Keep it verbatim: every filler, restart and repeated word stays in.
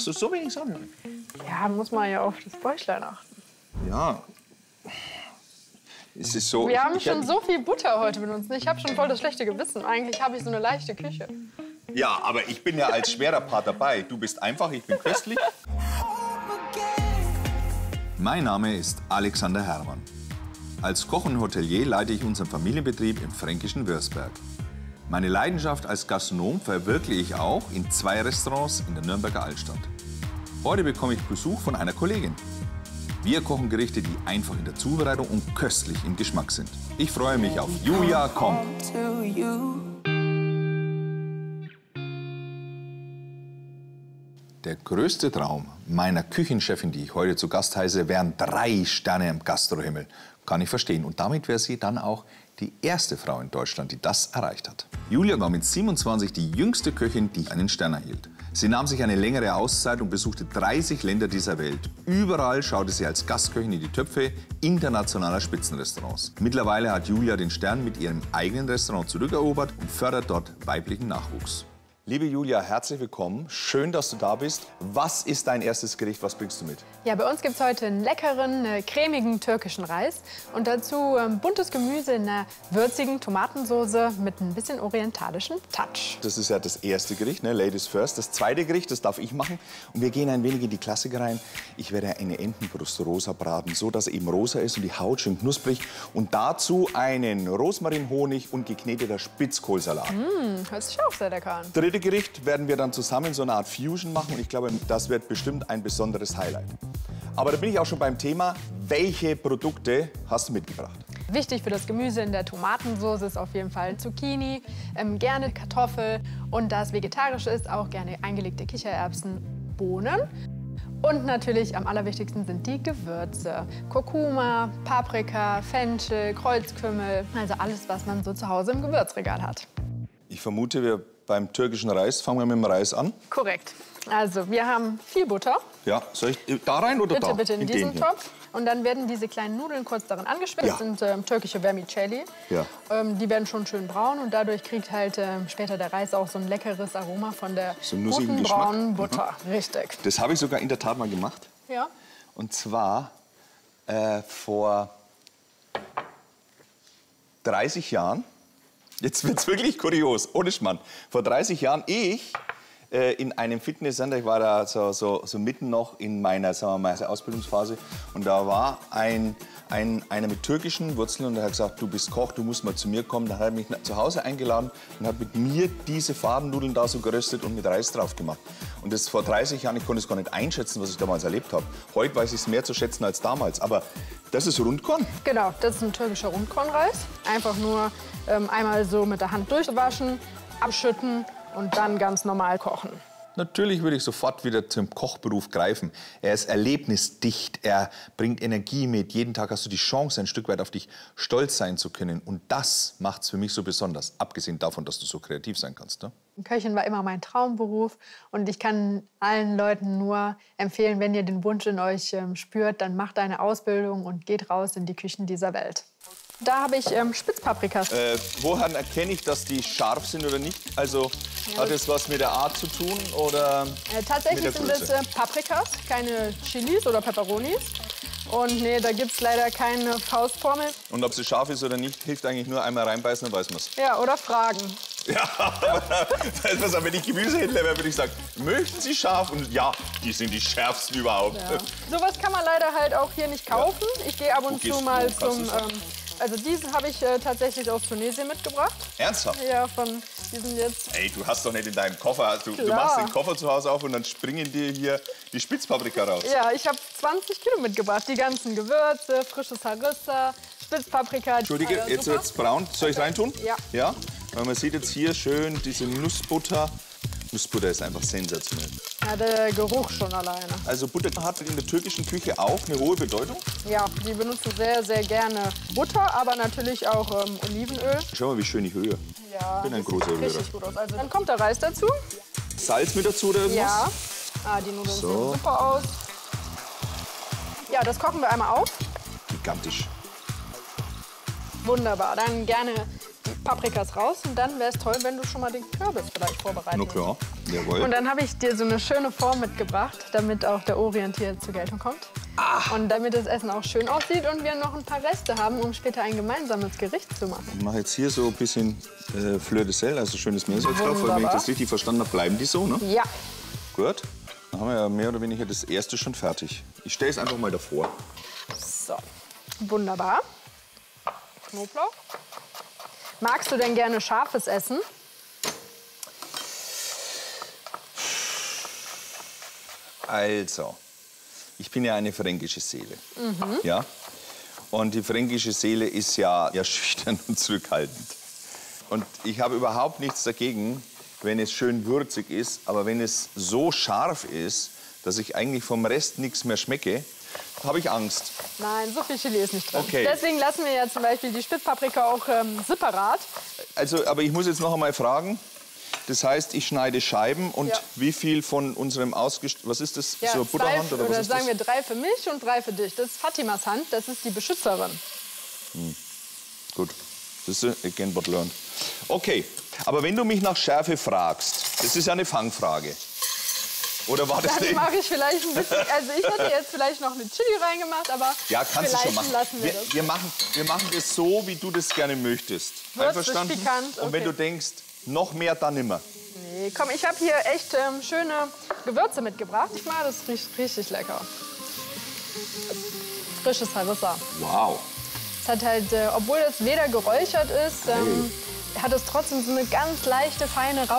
Machst du so wenig Sahne? Ja, muss man ja auf das Bäuchlein achten. Ja. Es ist so, Wir ich, haben ich, schon ich, so viel Butter heute benutzt. Ich habe schon voll das schlechte Gewissen. Eigentlich habe ich so eine leichte Küche. Ja, aber ich bin ja als schwerer Part dabei. Du bist einfach, ich bin köstlich. Mein Name ist Alexander Herrmann. Als Koch und Hotelier leite ich unseren Familienbetrieb im fränkischen Würzberg. Meine Leidenschaft als Gastronom verwirkliche ich auch in zwei Restaurants in der Nürnberger Altstadt. Heute bekomme ich Besuch von einer Kollegin. Wir kochen Gerichte, die einfach in der Zubereitung und köstlich im Geschmack sind. Ich freue mich auf Julia kommt. Der größte Traum meiner Küchenchefin, die ich heute zu Gast heiße, wären drei Sterne im Gastrohimmel. Kann ich verstehen. Und damit wäre sie dann auch die erste Frau in Deutschland, die das erreicht hat. Julia war mit siebenundzwanzig die jüngste Köchin, die einen Stern erhielt. Sie nahm sich eine längere Auszeit und besuchte dreißig Länder dieser Welt. Überall schaute sie als Gastköchin in die Töpfe internationaler Spitzenrestaurants. Mittlerweile hat Julia den Stern mit ihrem eigenen Restaurant zurückerobert und fördert dort weiblichen Nachwuchs. Liebe Julia, herzlich willkommen. Schön, dass du da bist. Was ist dein erstes Gericht? Was bringst du mit? Ja, bei uns gibt es heute einen leckeren, äh, cremigen türkischen Reis und dazu ähm, buntes Gemüse in einer würzigen Tomatensauce mit ein bisschen orientalischem Touch. Das ist ja das erste Gericht, ne? Ladies first. Das zweite Gericht, das darf ich machen. Und wir gehen ein wenig in die Klassiker rein. Ich werde eine Entenbrust rosa braten, so dass sie eben rosa ist und die Haut schön knusprig. Und dazu einen Rosmarinhonig und gekneteter Spitzkohlsalat. Mmh, hört sich auch sehr lecker an. Dritte Gericht werden wir dann zusammen so eine Art Fusion machen und ich glaube, das wird bestimmt ein besonderes Highlight. Aber da bin ich auch schon beim Thema, welche Produkte hast du mitgebracht? Wichtig für das Gemüse in der Tomatensauce ist auf jeden Fall Zucchini, ähm, gerne Kartoffel und da es vegetarisch ist, auch gerne eingelegte Kichererbsen, Bohnen. Und natürlich am allerwichtigsten sind die Gewürze. Kurkuma, Paprika, Fenchel, Kreuzkümmel, also alles, was man so zu Hause im Gewürzregal hat. Ich vermute, wir beim türkischen Reis fangen wir mit dem Reis an. Korrekt. Also wir haben viel Butter. Ja, soll ich da rein oder bitte, da? Bitte, in, in diesen den Topf. Und dann werden diese kleinen Nudeln kurz darin angeschwitzt. Ja. Das sind ähm, türkische Vermicelli. Ja. Ähm, die werden schon schön braun und dadurch kriegt halt ähm, später der Reis auch so ein leckeres Aroma von der So einen guten nussigen Geschmack. braunen Butter. Mhm. Richtig. Das habe ich sogar in der Tat mal gemacht. Ja. Und zwar äh, vor dreißig Jahren. Jetzt wird es wirklich kurios, ohne Schmarrn. Vor dreißig Jahren, ich äh, in einem Fitnesscenter, ich war da so, so, so mitten noch in meiner, sagen wir mal, Ausbildungsphase. Und da war ein, ein, einer mit türkischen Wurzeln und der hat gesagt, du bist Koch, du musst mal zu mir kommen. Dann hat er mich zu Hause eingeladen und hat mit mir diese Fadennudeln da so geröstet und mit Reis drauf gemacht. Und das vor dreißig Jahren, ich konnte es gar nicht einschätzen, was ich damals erlebt habe. Heute weiß ich es mehr zu schätzen als damals. Aber das ist Rundkorn. Genau, das ist ein türkischer Rundkornreis. Einfach nur ähm, einmal so mit der Hand durchwaschen, abschütten und dann ganz normal kochen. Natürlich würde ich sofort wieder zum Kochberuf greifen. Er ist erlebnisdicht, er bringt Energie mit. Jeden Tag hast du die Chance, ein Stück weit auf dich stolz sein zu können. Und das macht es für mich so besonders, abgesehen davon, dass du so kreativ sein kannst. Ne? Köchin war immer mein Traumberuf und ich kann allen Leuten nur empfehlen, wenn ihr den Wunsch in euch ähm, spürt, dann macht eine Ausbildung und geht raus in die Küchen dieser Welt. Da habe ich ähm, Spitzpaprikas. Äh, woran erkenne ich, dass die scharf sind oder nicht? Also Ja, hat es was mit der Art zu tun oder Äh, tatsächlich mit der sind es Größe? äh, Paprikas, keine Chilis oder Peperonis. Und nee, da gibt es leider keine Faustformel. Und ob sie scharf ist oder nicht, hilft eigentlich nur einmal reinbeißen, dann weiß man es. Ja, oder fragen. Ja, aber wenn ich Gemüsehändler wäre, würde ich sagen, möchten Sie scharf? Und ja, die sind die schärfsten überhaupt. Ja. Sowas kann man leider halt auch hier nicht kaufen. Ich gehe ab Wo und gehst zu du? mal Wo kannst zum... du's? Ähm, also diesen habe ich äh, tatsächlich aus Tunesien mitgebracht. Ernsthaft? Ja, von diesen jetzt. Ey, du hast doch nicht in deinem Koffer, du, du Klar. machst den Koffer zu Hause auf und dann springen dir hier die Spitzpaprika raus. Ja, ich habe zwanzig Kilo mitgebracht. Die ganzen Gewürze, frisches Harissa, Spitzpaprika. Entschuldige, äh, jetzt super. wird's braun. Soll ich reintun? Ja. Ja? Weil man sieht jetzt hier schön diese Nussbutter. Nussbutter ist einfach sensationell. Ja, der Geruch schon alleine. Also Butter hat in der türkischen Küche auch eine hohe Bedeutung. Ja, die benutzen sehr, sehr gerne Butter, aber natürlich auch ähm, Olivenöl. Schau mal, wie schön ich höre. Ja, Ich bin ein das großer sieht Hörer. richtig gut aus. Also, dann kommt der Reis dazu. Salz mit dazu oder irgendwas? Ja. Ah, die Nudeln So. sehen super aus. Ja, das kochen wir einmal auf. Gigantisch. Wunderbar. Dann gerne die Paprikas raus. Und dann wäre es toll, wenn du schon mal den Kürbis vielleicht vorbereitest. Na klar, jawohl. Und dann habe ich dir so eine schöne Form mitgebracht, damit auch der Orient hier zur Geltung kommt. Ah. Und damit das Essen auch schön aussieht und wir noch ein paar Reste haben, um später ein gemeinsames Gericht zu machen. Ich mache jetzt hier so ein bisschen äh, Fleur de Sel, also schönes Meersalz drauf. Weil wenn ich das richtig verstanden habe, bleiben die so, ne? Ja. Gut, dann haben wir ja mehr oder weniger das erste schon fertig. Ich stelle es einfach mal davor. So, wunderbar. Knoblauch. Magst du denn gerne scharfes Essen? Also, ich bin ja eine fränkische Seele. Mhm. Ja? Und die fränkische Seele ist ja, ja schüchtern und zurückhaltend. Und ich habe überhaupt nichts dagegen, wenn es schön würzig ist. Aber wenn es so scharf ist, dass ich eigentlich vom Rest nichts mehr schmecke, habe ich Angst. Nein, so viel Chili ist nicht drin. Okay. Deswegen lassen wir ja zum Beispiel die Spitzpaprika auch ähm, separat. Also, aber ich muss jetzt noch einmal fragen. Das heißt, ich schneide Scheiben und Ja. wie viel von unserem ausgest... Was ist das? Ja, so eine Butterhand zwei, oder was oder ist sagen das? wir drei für mich und drei für dich. Das ist Fatimas Hand, das ist die Beschützerin. Hm. Gut, das ist again what learned. Okay, aber wenn du mich nach Schärfe fragst, das ist ja eine Fangfrage. Oder war das Dann nicht? mache ich vielleicht ein bisschen, also ich hätte jetzt vielleicht noch eine Chili reingemacht, aber Ja, kannst du vielleicht schon machen. lassen wir, Wir, das. wir, machen, wir machen das so, wie du das gerne möchtest. Würzig, Einverstanden? pikant, Und wenn okay. du denkst, noch mehr, dann nimmer. Nee, komm, ich habe hier echt ähm, schöne Gewürze mitgebracht. Ich mag das riecht richtig lecker. Frisches Harissa. Wow. Es hat halt, äh, obwohl es weder geräuchert ist, ähm, hat es trotzdem so eine ganz leichte, feine Rauch.